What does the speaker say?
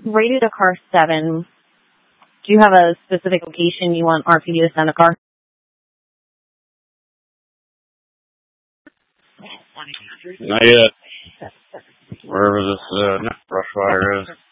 rated a car 7. Do you have a specific location you want RPD to send a car? Not yet. Wherever this brush fire is.